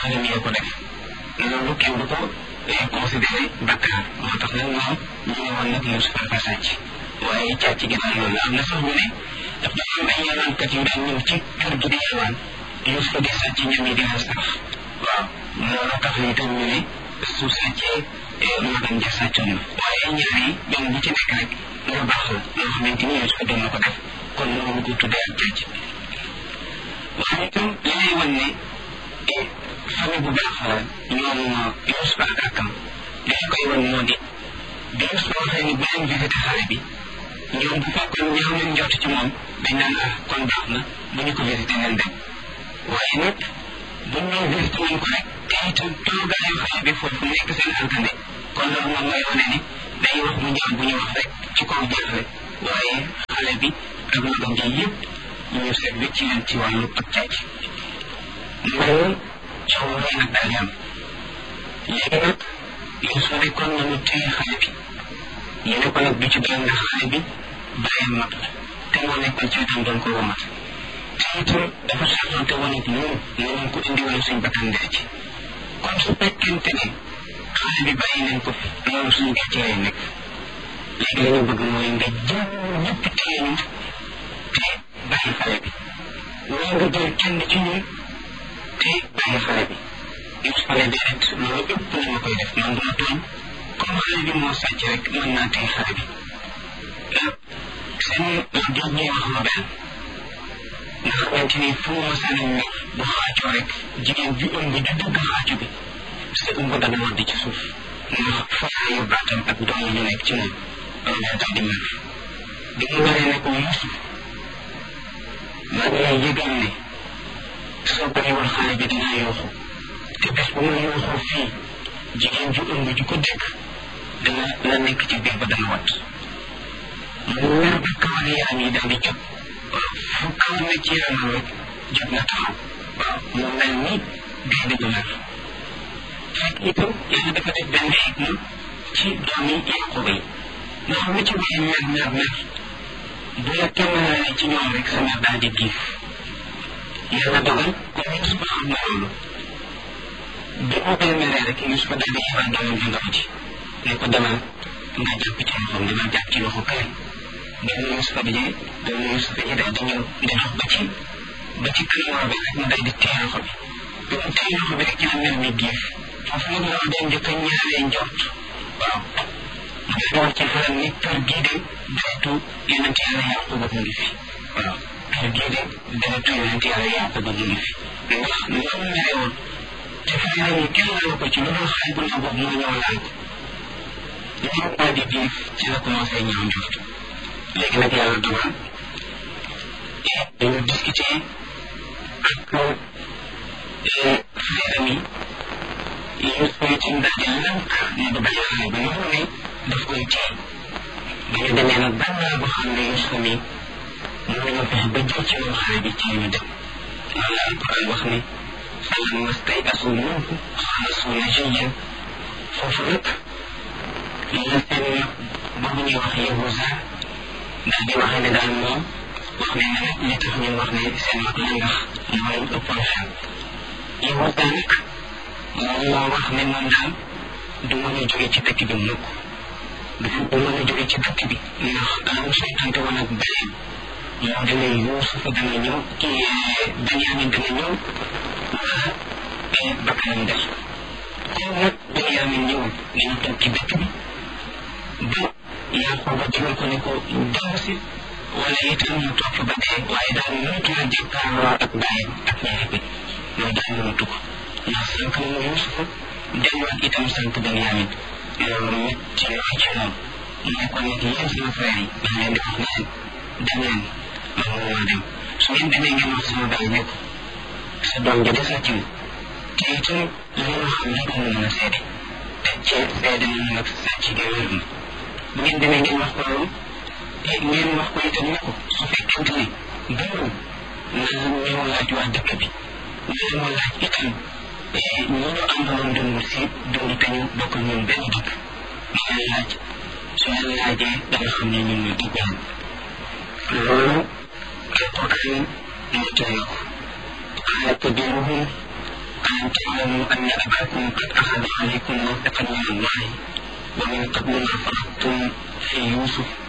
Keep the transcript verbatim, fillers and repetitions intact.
xale mi ko def loolu kenn du ko considéré bakkaar moo tax nag ñoom ñu ne woon nag Yuusuf dafa sàcc waaye càcc gi daal loolu am na sax ñu ne daf dafa am ay yalwaankat yu daan ñëw ci kër gi di yalwaan Yuusuf di sàcc ñam yi di leen sarax waaw loolu tax itam ñu ne su sàccee magam ja sàccoon na waaye ñaar yi benn bu ci nekk rek lu baax la loo xamante ni Yuusuf doon na ko def kon loolu ko tuddee ak càcc waaye itam li lay wan ne famille bu baax la ñoom Yuusuf ak rakkam li ñu koy wan moo di bi Yuusuf waxee ni bu leen visité xale bi ñoom bu fekkoon ñaaw nañ njort ci moom dañ naan ah kon baax na bu ñu ko visité nañ dem waaye nag buñ ñëw visité nañ ko rek te itam toogaayu xale bi foofu nekk seen alkande kon loolu moom mooy wane ni day wax mu ñaaw bu ñu wax rek ci kaw jeexle waaye xale bi ak magam ji yëpp ñu seet wécc leen ci wàllu ak càcc loolu coow rëy nag daal di am léegi nag Yuusuf ne kon nañu téye xale bi ñu ne ko nag du ci doon ndax xale bi bàyyam mag la te moo nekkoon ci wetam doon ko womat te itam dafa saxante woon ak ñun mënuñ ko indi wala suñ bakkan dee ci kon su fekkente ne xale bi bàyyi nañ ko fi loolu suñu gàcce lay nekk léegi la ñu bëgg mooy nga jël ñëpp téye ñu te bàyyi xale bi wala nga jël kenn ci ñun te bàyyi xale bi Yuusuf ne déedéet loolu ëpp na ma koy def man duma tooñ comme xale bi moo sàcc rek mën naa téye xale bi seen jot ñuy wax ma benn nga xamante ni fu mu masana mer bu xaacoo rek jigéen ju ëmb ju dëgg xaacu bi sa ëmb dana wadd ci suuf ndax faayu baatam ak doom ñu nekk ci moom loolu daa daal di mer bi mu waree ne ko Yuusuf maa ngi lay yëgal ne soo bàyyiwul xale bi dinaa yooxu te bés bu ma yooxoo fii jigéen ju ëmb ju ko dégg dana la nekk ci biir ba dana wat mu mer ba kawar yaram yi daal di jóg fu kawar ne ci yaramam rek jóg na taxaw waaw mu mel ni gaynde gu mer fekk itam yàlla dafa def benn xikma ci doomi Yaquba yi ndax lu ci waay mer mer mer bu la kéemalalee ci ñoom rek sa mer daal di giif yàlla dogal comme Yuusufa xam na loolu bi mu koy meree rek Yuusufa daal di yebal doomam bi ndaw ji ne ko demal nga jàpp ci loxoom demal jàpp ci loxo kay doomu Yuusufa bi doomu Yuusufa ji daal di ñëw di dox ba ci ba ci kër bi rek mu daal di téye loxo bi bi mu téye loxo bi rek ci la mer mi giif foofu nag la doon njëkk a ñaaree njort waaw mu daal di wax ci xelam ni kër gii de deretu yonent yàlla Yaquba mu ngi fi waaw kër gii de deretu yonent yàlla Yaquba mu ngi fi ndax loolu mere woon te frère yi kenn laalu ko ci lu dul xale bu ndaw boobu moo ñëw laal ko loolu daal di giif ci la commencé ñaaw njort léegi nag yàlla dogal dañu discuté ak frère mi Yuusuf itam daal di lànk ne du bàyyi xale bi noonu ne daf koy téye ba ñu demee nag ban laa boo xam ne Yuusuf mi mënuñu fexe ba jël ci moom xale bi ci ñu dem loolu la Alquran wax ne falammaa stay'asuu minhu xalasuu najiyyan foofu nag la seen mag boobu ñuy wax Yahuza daal di waxee ne daal moom wax ne nag li tax ñu wax ne seen mag la ndax mooy ëppoon xel Yahuza nag moom moo wax ne moom daal du mën a jóge ci dëkk bi mukk du mën a jóge ci dëkk bi ndax la mu sottante woon ak bàyyam moo dana Yuusufa dana ñëw kii Benyamin dana ñëw wala bakkanam des comme nag Benyamin ñëwul dañu toog ci dëkk bi ba Yaquba digal ko ne ko dellu si wala itam ñu toog fa ba dee waaye daal mënatu la jàkkaarloo ak bàyyam ak ñaari bët loolu daal mënatu ko ndax sànq na mu Yuusufa delluwaat itam sànq Benyamin loolu métti lool ci moom mu ne ko nag yéen sama frère yi dañ leen di wax ne leen dem leen man mënuma dem su ngeen demee ngeen wax sama baay ne ko sa doom ja de sàcc na te itam li ma xam rek mu mën a seede te ci seede na nag sàcc gi wér na bu ngeen demee ngeen wax ko loolu te ngeen wax ko itam ne ko su fekkente ne gëmul na ñëw laaj waa dëkk bi na ma laaj itam ñi ñu àndaloon dund si dund te ñu bokk ñun benn dëkk ma leen laaj su leen laajee danga xam ne ñun ñu dëgg loolu Alquran nettali na ko qaala kabiiruhum ألم تعلموا أن أباكم قد أخذ عليكم موثقا من الله ومن قبل ما فرطتم في يوسف